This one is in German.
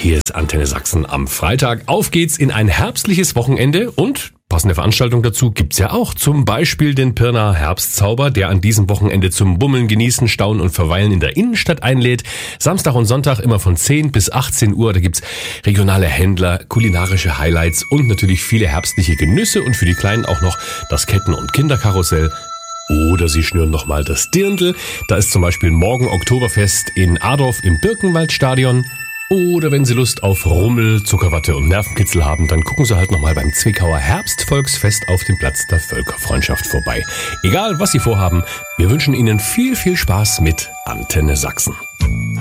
Hier ist Antenne Sachsen am Freitag. Auf geht's in ein herbstliches Wochenende und passende Veranstaltung dazu gibt's ja auch. Zum Beispiel den Pirna Herbstzauber, der an diesem Wochenende zum Bummeln, Genießen, Staunen und Verweilen in der Innenstadt einlädt. Samstag und Sonntag immer von 10 bis 18 Uhr. Da gibt's regionale Händler, kulinarische Highlights und natürlich viele herbstliche Genüsse und für die Kleinen auch noch das Ketten- und Kinderkarussell. Oder Sie schnüren nochmal das Dirndl. Da ist zum Beispiel morgen Oktoberfest in Adorf im Birkenwaldstadion. Oder wenn Sie Lust auf Rummel, Zuckerwatte und Nervenkitzel haben, dann gucken Sie halt nochmal beim Zwickauer Herbstvolksfest auf dem Platz der Völkerfreundschaft vorbei. Egal, was Sie vorhaben, wir wünschen Ihnen viel, viel Spaß mit Antenne Sachsen.